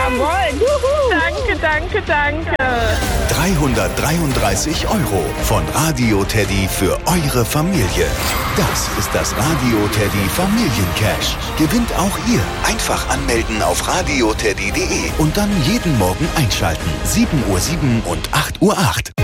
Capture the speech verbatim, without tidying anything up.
Jawohl. Juhu. Danke, danke, danke. dreihundertdreiunddreißig Euro von Radio Teddy für eure Familie. Das ist das Radio Teddy Familiencash. Gewinnt auch ihr. Einfach anmelden auf radioteddy punkt de und dann jeden Morgen einschalten. sieben Uhr sieben und acht Uhr acht.